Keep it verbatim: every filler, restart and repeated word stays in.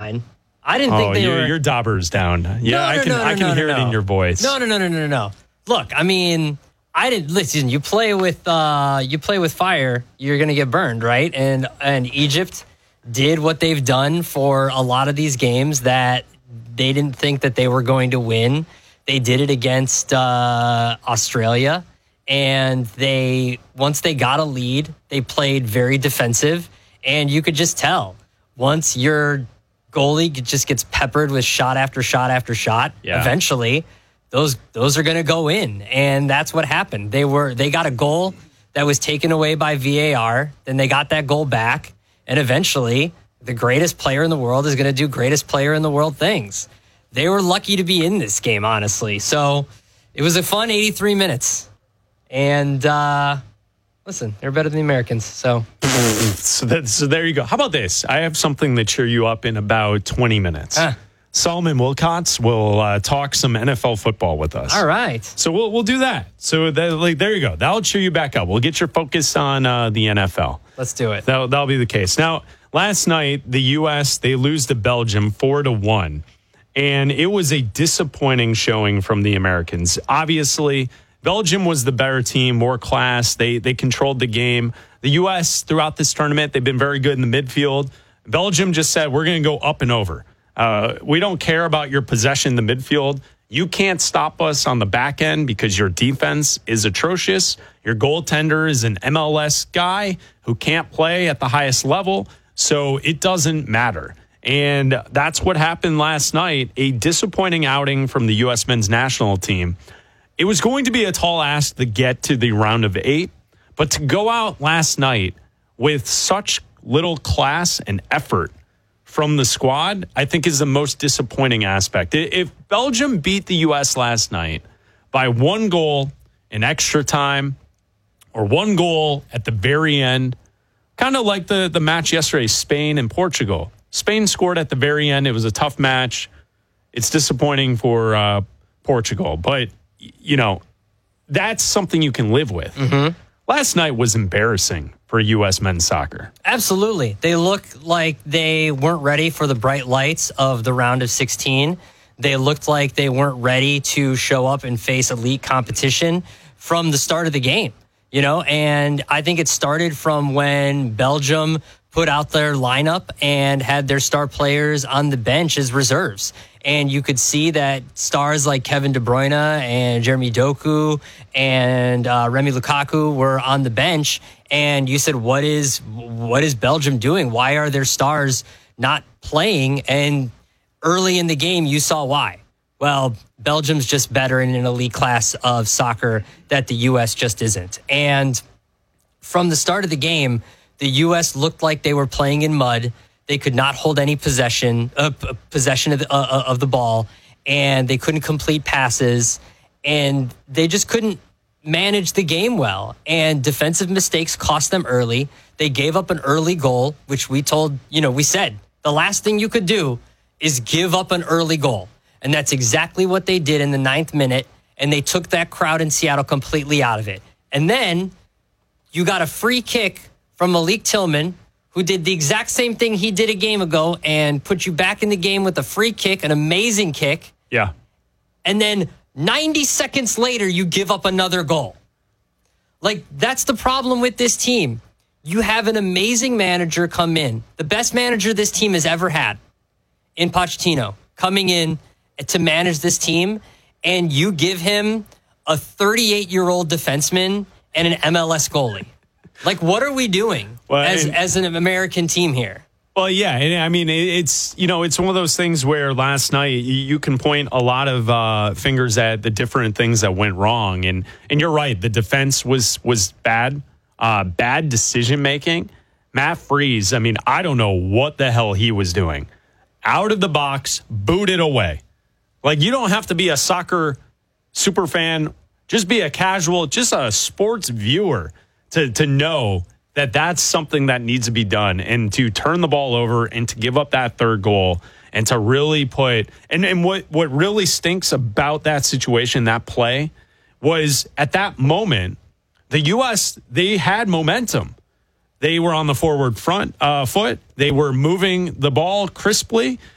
fine. I didn't oh, think they your, were. Your dauber's down. Yeah, no, no, I can, no, no, I can no, hear no, it no. in your voice. No, no, no, no, no, no. Look, I mean, I didn't listen. You play with, uh, you play with fire, you're gonna get burned, right? And and Egypt did what they've done for a lot of these games that they didn't think that they were going to win. They did it against uh, Australia, and they once they got a lead, they played very defensive, and you could just tell once your goalie just gets peppered with shot after shot after shot, yeah. eventually those those are going to go in, and that's what happened. They were they got a goal that was taken away by V A R, then they got that goal back, and eventually the greatest player in the world is going to do greatest player in the world things. They were lucky to be in this game, honestly. So it was a fun eighty-three minutes. And uh, listen, they're better than the Americans. So. So, that, so there you go. How about this? I have something to cheer you up in about twenty minutes. Uh. Solomon Wilcots will uh, talk some N F L football with us. All right. So we'll we'll do that. So that, like, there you go. That'll cheer you back up. We'll get your focus on uh, the N F L. Let's do it. That'll, that'll be the case. Now, last night, the U S, they lose to Belgium four to one. And it was a disappointing showing from the Americans. Obviously, Belgium was the better team, more class. They they controlled the game. The U S, throughout this tournament, they've been very good in the midfield. Belgium just said, we're going to go up and over. Uh, we don't care about your possession in the midfield. You can't stop us on the back end because your defense is atrocious. Your goaltender is an M L S guy who can't play at the highest level. So it doesn't matter. And that's what happened last night. A disappointing outing from the U S men's national team. It was going to be a tall ask to get to the round of eight, but to go out last night with such little class and effort from the squad, I think is the most disappointing aspect. If Belgium beat the U S last night by one goal in extra time or one goal at the very end, kind of like the, the match yesterday, Spain and Portugal. Spain scored at the very end. It was a tough match. It's disappointing for uh, Portugal, but, you know, that's something you can live with. Mm-hmm. Last night was embarrassing for U S men's soccer. Absolutely. They look like they weren't ready for the bright lights of the round of sixteen. They looked like they weren't ready to show up and face elite competition from the start of the game, you know, and I think it started from when Belgium put out their lineup and had their star players on the bench as reserves. And you could see that stars like Kevin De Bruyne and Jeremy Doku and uh, Remy Lukaku were on the bench. And you said, what is what is Belgium doing? Why are their stars not playing? And early in the game, you saw why. Well, Belgium's just better in an elite class of soccer that the U S just isn't. And from the start of the game, the U S looked like they were playing in mud. They could not hold any possession uh, possession of the, uh, of the ball, and they couldn't complete passes, and they just couldn't manage the game well. And defensive mistakes cost them early. They gave up an early goal, which we told, you know, we said the last thing you could do is give up an early goal. And that's exactly what they did in the ninth minute, and they took that crowd in Seattle completely out of it. And then you got a free kick from Malik Tillman, who did the exact same thing he did a game ago and put you back in the game with a free kick, an amazing kick. Yeah. And then ninety seconds later, you give up another goal. Like, that's the problem with this team. You have an amazing manager come in, the best manager this team has ever had, in Pochettino, coming in to manage this team, and you give him a thirty-eight-year-old defenseman and an M L S goalie. Like, what are we doing well, as and, as an American team here? Well, yeah, I mean, it's, you know, it's one of those things where last night you can point a lot of uh, fingers at the different things that went wrong, and and you're right, the defense was was bad, uh, bad decision making. Matt Freese, I mean, I don't know what the hell he was doing. Out of the box, booted away. Like, you don't have to be a soccer super fan, just be a casual, just a sports viewer to to know that that's something that needs to be done, and to turn the ball over and to give up that third goal and to really put and, and what, what really stinks about that situation, that play, was at that moment, the U S, they had momentum. They were on the forward front uh, foot. They were moving the ball crisply.